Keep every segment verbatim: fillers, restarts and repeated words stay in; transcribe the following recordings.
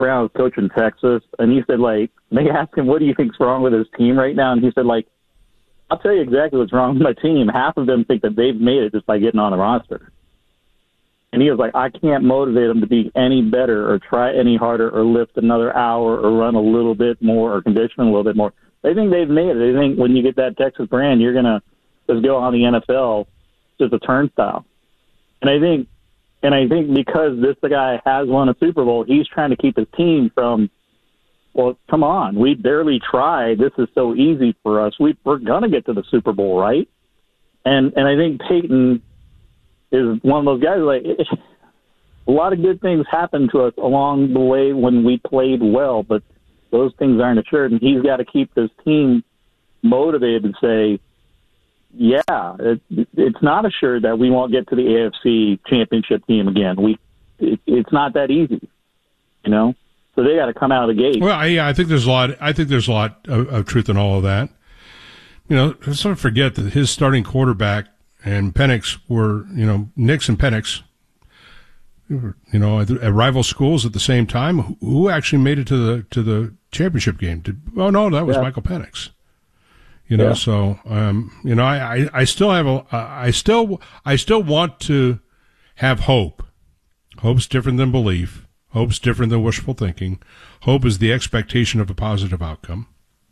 Brown was coaching Texas, and he said, like, they asked him, what do you think's wrong with his team right now? And he said, like, I'll tell you exactly what's wrong with my team. Half of them think that they've made it just by getting on the roster. And he was like, I can't motivate them to be any better or try any harder or lift another hour or run a little bit more or condition a little bit more. They think they've made it. They think when you get that Texas brand, you're going to just go on the N F L just a turnstile. And I think and I think because this guy has won a Super Bowl, he's trying to keep his team from, well, come on, we barely tried. This is so easy for us. We, we're going to get to the Super Bowl, right? And and I think Peyton is one of those guys, like, it, a lot of good things happened to us along the way when we played well, but those things aren't assured, and he's got to keep this team motivated and say, yeah, it, it's not assured that we won't get to the A F C championship game again. We, it, it's not that easy, you know? So they got to come out of the gate. Well, I, yeah, I think there's a lot, I think there's a lot of, of truth in all of that. You know, let's not forget that his starting quarterback and Penix were, you know, Nix and Penix, you know, at, at rival schools at the same time. Who, who actually made it to the to the championship game? Did, oh no, that was yeah. Michael Penix. You know, yeah. so um, you know, I, I, I still have a, I still I still want to have hope. Hope's different than belief. Hope's different than wishful thinking. Hope is the expectation of a positive outcome.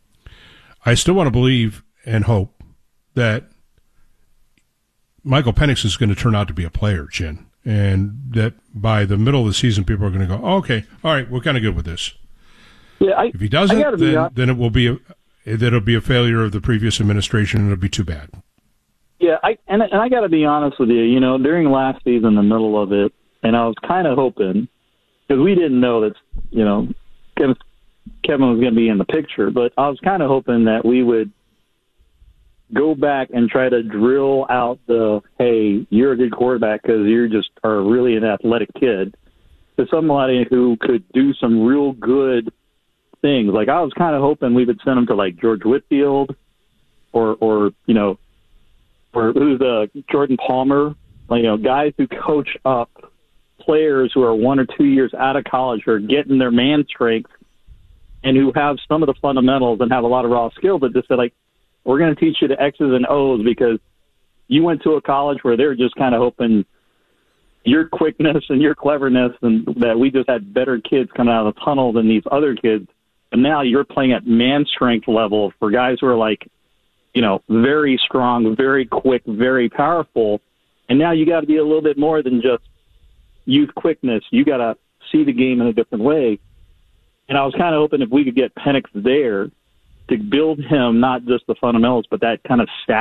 I still want to believe and hope that Michael Penix is going to turn out to be a player, Chin, and that by the middle of the season, people are going to go, oh, okay, all right, we're kind of good with this. Yeah, I, if he doesn't, then, then it will be a, that it'll be a failure of the previous administration, and it'll be too bad. Yeah, I and, and I got to be honest with you. You know, during last season, the middle of it, and I was kind of hoping, because we didn't know that, you know, Kevin, Kevin was going to be in the picture, but I was kind of hoping that we would go back and try to drill out the, hey, you're a good quarterback because you just are really an athletic kid, to somebody who could do some real good things. Like, I was kind of hoping we would send him to, like, George Whitfield or, or you know, or who's uh, Jordan Palmer, like, you know, guys who coach up players who are one or two years out of college who are getting their man strength and who have some of the fundamentals and have a lot of raw skill, but just say, like, we're going to teach you the X's and O's because you went to a college where they're just kind of hoping your quickness and your cleverness and that we just had better kids coming out of the tunnel than these other kids. And now you're playing at man strength level for guys who are, like, you know, very strong, very quick, very powerful. And now you got to be a little bit more than just youth quickness. You got to see the game in a different way. And I was kind of hoping if we could get Penix there to build him not just the fundamentals, but that kind of stat